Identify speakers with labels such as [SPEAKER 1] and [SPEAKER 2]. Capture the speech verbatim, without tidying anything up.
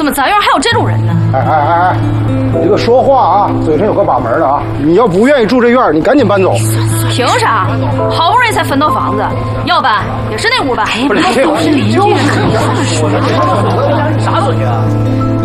[SPEAKER 1] 怎么咱院还有这种人呢？
[SPEAKER 2] 哎哎哎哎，你这个说话啊，嘴上有个把门的啊！你要不愿意住这院，你赶紧搬走。
[SPEAKER 1] 凭啥？好不容易才分到房子，要搬也是那屋搬。
[SPEAKER 2] 不是，这
[SPEAKER 1] 都是邻居，
[SPEAKER 2] 啥嘴啊？